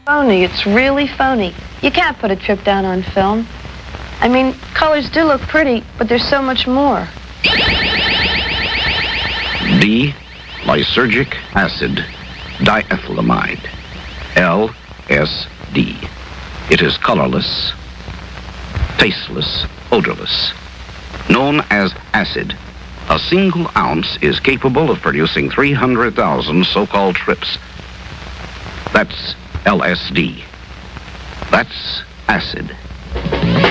Phony. It's really phony. You can't put a trip down on film. I mean, colors do look pretty, but there's so much more. D, lysergic acid diethylamide, LSD. It is colorless, tasteless, odorless. Known as acid, a single ounce is capable of producing 300,000 so-called trips. That's LSD. That's acid.